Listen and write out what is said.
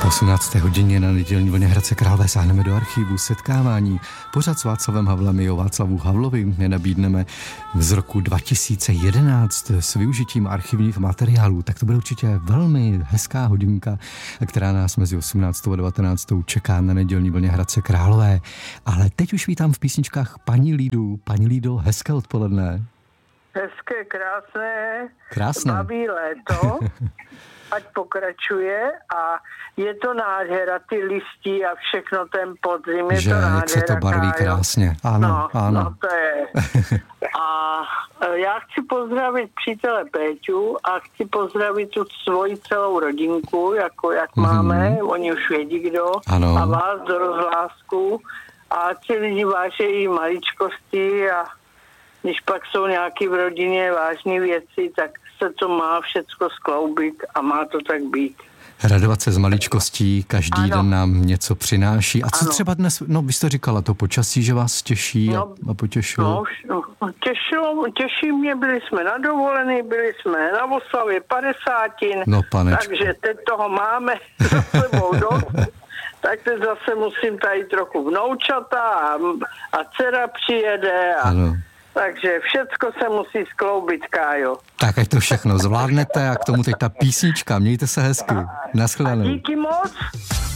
18. hodině na nedělní vlně Hradce Králové sáhneme do archivu setkávání. Pořad s Václavem Havlem i o Václavu Havlovi nenabídneme z roku 2011 s využitím archivních materiálů. Tak to bude určitě velmi hezká hodinka, která nás mezi 18. a 19. čeká na nedělní vlně Hradce Králové. Ale teď už vítám v písničkách paní Lídu. Paní Lído, hezké odpoledne. Hezké, krásné. Baví léto. Ať pokračuje a je to nádhera, ty listí a všechno, ten podzim, je že, to nádhera. Jak se to barví krásně, ano. No to je. A já chci pozdravit přítele Péťu a chci pozdravit tu svoji celou rodinku, jak máme, oni už vědí kdo, ano. A vás do rozhlásku a ti lidi vážejí maličkosti a když pak jsou nějaké v rodině vážné věci, tak se to má všecko skloubit a má to tak být. Radovat se z maličkostí, každý den nám něco přináší. A co třeba dnes, vy jste říkala to počasí, že vás těší a potěšilo? Těší mě, byli jsme na dovolený, byli jsme na oslavě 50. No, panečku. Takže teď toho máme za sebou dost. Tak teď zase musím tady trochu vnoučata a dcera přijede ano. Takže všecko se musí skloubit, Kájo. Tak ať to všechno zvládnete a k tomu teď ta písnička. Mějte se hezky. Naschledanou. Díky moc.